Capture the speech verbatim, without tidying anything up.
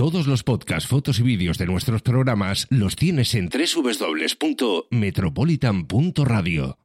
Todos los podcasts, fotos y vídeos de nuestros programas los tienes en doble u doble u doble u punto metropolitan punto radio.